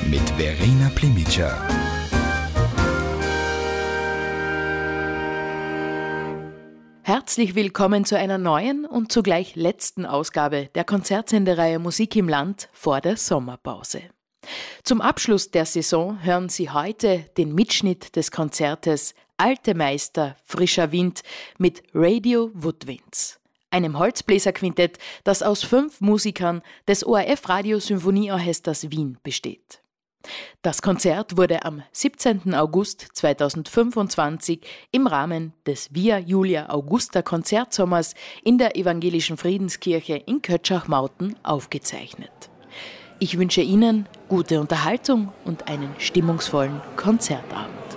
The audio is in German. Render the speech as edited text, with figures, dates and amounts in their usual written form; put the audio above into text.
mit Verena Plimica. Herzlich willkommen zu einer neuen und zugleich letzten Ausgabe der Konzertsendereihe Musik im Land vor der Sommerpause. Zum Abschluss der Saison hören Sie heute den Mitschnitt des Konzertes Alte Meister, frischer Wind mit Radio Woodwinds, einem Holzbläserquintett, das aus 5 Musikern des ORF Radiosymphonieorchesters Wien besteht. Das Konzert wurde am 17. August 2025 im Rahmen des Via Julia Augusta Konzertsommers in der Evangelischen Friedenskirche in Kötschach-Mauten aufgezeichnet. Ich wünsche Ihnen gute Unterhaltung und einen stimmungsvollen Konzertabend.